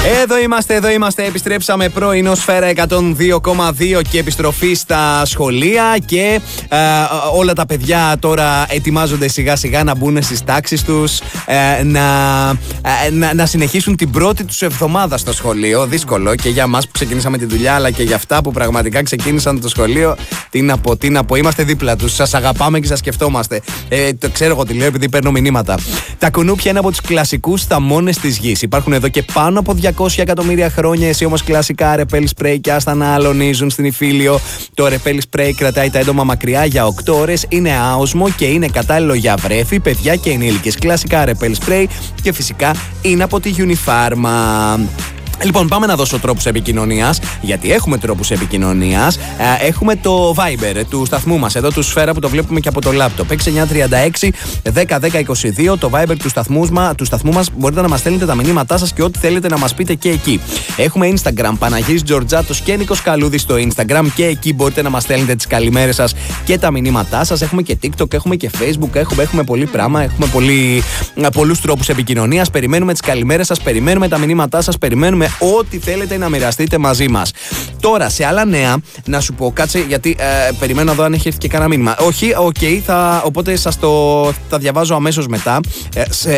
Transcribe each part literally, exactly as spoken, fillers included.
Εδώ είμαστε, εδώ είμαστε. Επιστρέψαμε πρωινό Σφαίρα εκατόν δύο κόμμα δύο και επιστροφή στα σχολεία. Και ε, όλα τα παιδιά τώρα ετοιμάζονται σιγά σιγά να μπουν στις τάξεις τους, ε, να, ε, να, να συνεχίσουν την πρώτη τους εβδομάδα στο σχολείο. Δύσκολο και για εμάς που ξεκινήσαμε τη δουλειά, αλλά και για αυτά που πραγματικά ξεκίνησαν το σχολείο. Τι να πω, τι να πω. Είμαστε δίπλα τους. Σας αγαπάμε και σας σκεφτόμαστε. Ε, το ξέρω εγώ τι λέω επειδή παίρνω μηνύματα. Τα κουνούπια είναι από τους κλασικούς θαμώνες της γης. Υπάρχουν εδώ και πάνω από διακόσια εκατομμύρια χρόνια. Εσύ όμως κλασικά ρεπέλ σπρέι και άστα να αλωνίζουν στην Ιφίλιο. Το ρεπέλ σπρέι κρατάει τα έντομα μακριά για οκτώ ώρες. Είναι άοσμο και είναι κατάλληλο για βρέφη, παιδιά και ενήλικες. Κλασικά ρεπέλ σπρέι και φυσικά είναι από τη Unifarma. Λοιπόν, πάμε να δώσω τρόπους επικοινωνίας, γιατί έχουμε τρόπους επικοινωνίας. Ε, έχουμε το Viber του σταθμού μας, εδώ του Σφαίρα που το βλέπουμε και από το laptop. έξι εννιά τρία έξι δέκα δέκα είκοσι δύο, το Viber του σταθμού, του σταθμού μας. Μπορείτε να μας στέλνετε τα μηνύματά σας και ό,τι θέλετε να μας πείτε και εκεί. Έχουμε Instagram, Παναγής Τζορτζάτος και Νίκος Καλούδης στο Instagram, και εκεί μπορείτε να μας στέλνετε τις καλημέρες σας και τα μηνύματά σας. Έχουμε και TikTok, έχουμε και Facebook, έχουμε, έχουμε πολύ πράγμα, έχουμε πολύ, πολλούς τρόπους επικοινωνίας. Περιμένουμε τις καλημέρες σας, περιμένουμε τα μηνύματά σας, περιμένουμε ό,τι θέλετε να μοιραστείτε μαζί μας. Τώρα, σε άλλα νέα, να σου πω, κάτσε, γιατί ε, περιμένω εδώ αν έχει έρθει και κανένα μήνυμα. Όχι, οκ, okay, θα, οπότε σας το θα διαβάζω αμέσως μετά. Ε, σε,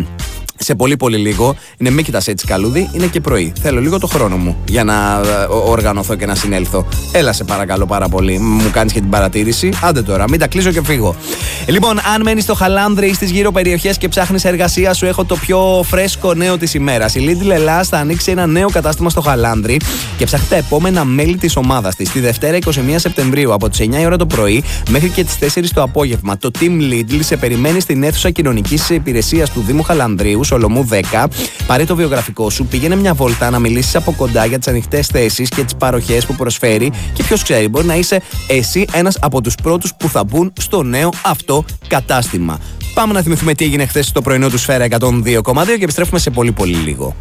σε πολύ πολύ λίγο. Είναι μη κοιτάς έτσι, Καλούδη, είναι και πρωί. Θέλω λίγο το χρόνο μου για να ε, οργανωθώ και να συνέλθω. Έλα σε παρακαλώ πάρα πολύ. Μου κάνεις και την παρατήρηση. Άντε τώρα, μην τα κλείσω και φύγω. Λοιπόν, αν μένεις στο Χαλάνδρη ή στις γύρω περιοχές και ψάχνεις εργασία, σου έχω το πιο φρέσκο νέο της ημέρας. Η Lidl Ελλάς θα ανοίξει ένα νέο κατάστημα στο Χαλάνδρη και ψάχνει τα επόμενα μέλη της ομάδας της. Τη Δευτέρα είκοσι μία Σεπτεμβρίου από τις εννιά η ώρα το πρωί μέχρι και τις τέσσερις το απόγευμα. Το Team Lidl σε περιμένει στην αίθουσα κοινωνικής υπηρεσίας του Δήμου Χαλανδρίου, Σολομού δέκα. Πάρε το βιογραφικό σου, πήγαινε μια βόλτα να μιλήσεις από κοντά για τις ανοιχτές θέσεις και τις παροχές που προσφέρει. Και ποιος ξέρει, μπορεί να είσαι εσύ ένας από τους πρώτους που θα μπουν στο νέο αυτό κατάστημα. Πάμε να θυμηθούμε τι έγινε χθες στο πρωινό του Σφαίρα εκατόν δύο κόμμα δύο και επιστρέφουμε σε πολύ πολύ λίγο.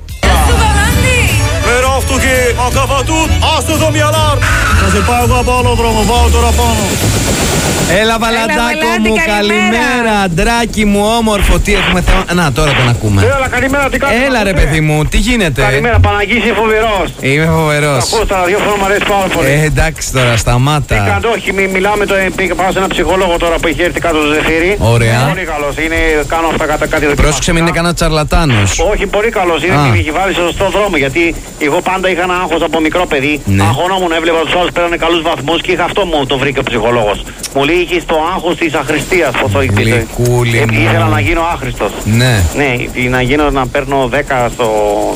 Έλα Βαλαντάκο μου, καλημέρα. Ντράκι μου, όμορφο. Τι έχουμε θέμα. Να, τώρα τον ακούμε. Έλα, καλημέρα, τι κάνεις? Έλα ρε παιδί μου, τι γίνεται? Καλημέρα, Παναγής, είσαι φοβερός. Είμαι φοβερός. Ακούω τα δύο φορά, μου αρέσει πάρα πολύ. Ε, εντάξει τώρα, σταμάτα. Τι κάνω, όχι, μι, μιλάμε το, πήγα πάω σε ένα ψυχολόγο τώρα που έχει έρθει κάτω στο Ζεφύρι. Ωραία. Πολύ καλός, είναι, κάνω αυτά κατά κάτι δοκιμαστικά. Πρόσεξε, μην είναι κανένα τσαρλατάνος. Όχι, πολύ καλός, είναι, με έχει βάλει στο σωστό δρόμο, γιατί εγώ πάντα είχα ένα άγχος από μικρό παιδί. Ναι. Αγχωνόμουν, έβλεπα τους άλλους πέρανε καλούς βαθμούς και είχα αυτό μου το βρήκε ο ψυχολόγος. Μου λέει, είχες το άγχος της αχρηστίας, πώς το είχες. Γλυκούλη μου. Ήθελα να γίνω άχρηστος. Ναι. Ναι, να γίνω να παίρνω δέκα στο,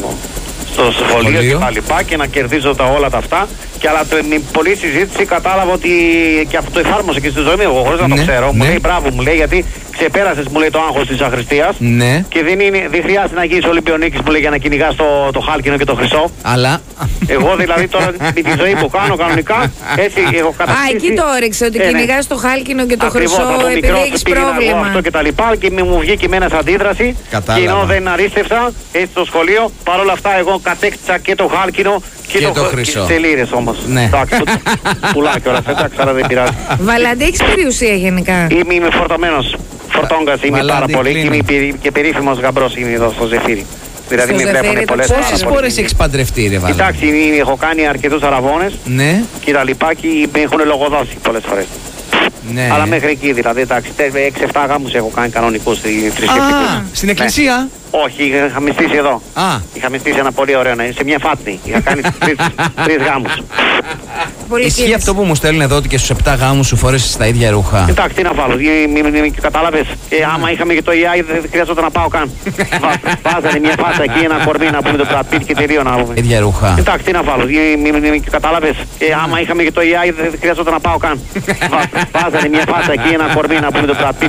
στο σχολείο και τα λοιπά και να κερδίζω τα όλα τα αυτά. Και αλλά το, με πολλή συζήτηση κατάλαβα ότι και αυτό το εφάρμοσα και στη ζωή μου, εγώ χωρίς να ναι, το ξέρω. Ναι. Μου λέει μπράβο, μου λέει, γιατί ξεπέρασες, μου λέει, το άγχος της αχρηστίας. Ναι. Και δεν, είναι, δεν χρειάζεται να γίνεις Ολυμπιονίκης, μου λέει, για να κυνηγάς το, το χάλκινο και το χρυσό. Αλλά. Εγώ δηλαδή τώρα με τη ζωή που κάνω κανονικά, έτσι έχω κατακτήσει. Α, εκεί το όριξε, ότι ε, κυνηγάς το χάλκινο και το ακριβώς, χρυσό επειδή έχεις πρόβλημα. Αυτό και τα λοιπά και μου βγήκε με ένας αντίδραση. Κατάλαβα. Και ενώ δεν αρίστευσα έτσι στο σχολείο, παρόλα αυτά εγώ κατέκτησα και το χάλκινο και, και το, το χρυσό. Και τελείρες όμως. Ναι. Πουλάκι όλα αυτά, εντάξει, αλλά δεν πειράζει. Βαλαντή, έχεις περιουσία γενικά? Είμαι, είμαι φορτωμένος. Φορτόγκας είμαι Βαλάντι, πάρα πολύ. κλείνω. Είμαι περί- και περίφημος γαμπρός είμαι εδώ στο Ζεφύρι. Δηλαδή Στο με βλέπουν Ζεφύρι, πολλές το Πόσες πάρα φορές έχεις παντρευτεί, ρε Βαλάντι? Κοιτάξτε, είμαι- έχω κάνει αρκετούς αραβώνες Ναι. και τα λοιπά και με έχουν λογοδώσει πολλές φορές. Ναι. Αλλά μέχρι εκεί δηλαδή, εντάξει, έξι εφτά γάμους έχω κάνει κανονικούς θρησκευτικούς. Α, στην εκκλησία. Όχι, είχα μυστήσει εδώ. Α. Είχα μυστήσει ένα πολύ ωραίο, ναι, σε μια φάτνη. Είχα κάνει τρεις, τρεις γάμους. Πολύ Ισχύει κίνηση. αυτό που μου στέλνουν εδώ ότι και στους επτά γάμους σου φόρεσες τα ίδια ρούχα? Εντάξει, τι να βάλω, μη- μη- μη- κατάλαβες. Ε, άμα είχαμε και το ι άι δεν χρειαζόταν να πάω καν. Βά- Βάζανε μια φάτσα εκεί, ένα κορμί να πούμε το τραπίτι και τελείω να πούμε. Ίδια ρούχα. Εντάξει, τι να βάλω, μη- μη- μη- κατάλαβες. Ε, άμα είχαμε και το ι άι δεν χρειαζόταν να πάω καν. Βά- Βάζανε μια φάτσα εκεί, ένα κορμί να πούμε το τραπίτι.